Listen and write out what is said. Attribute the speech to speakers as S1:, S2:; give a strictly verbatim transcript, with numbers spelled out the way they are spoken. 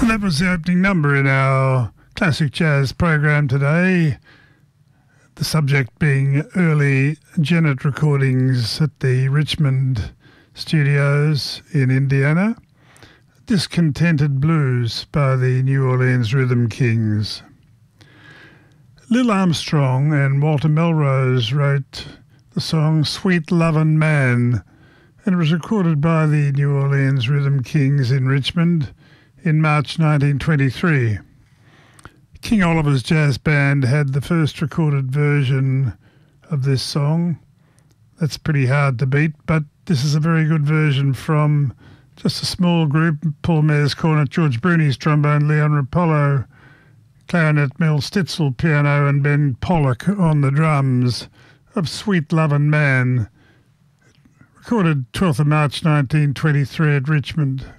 S1: That was the opening number in our classic jazz program today. The subject being early Genet recordings at the Richmond studios in Indiana. Discontented Blues by the New Orleans Rhythm Kings. Lil Armstrong and Walter Melrose wrote the song Sweet Lovin' Man, and it was recorded by the New Orleans Rhythm Kings in Richmond in March nineteen twenty-three. King Oliver's Jazz Band had the first recorded version of this song. That's pretty hard to beat, but this is a very good version from just a small group: Paul Mayer's cornet, George Bruni's trombone, Leon Rapallo clarinet, Mel Stitzel piano, and Ben Pollock on the drums, of Sweet Lovin' Man, recorded twelfth of March nineteen twenty-three at Richmond.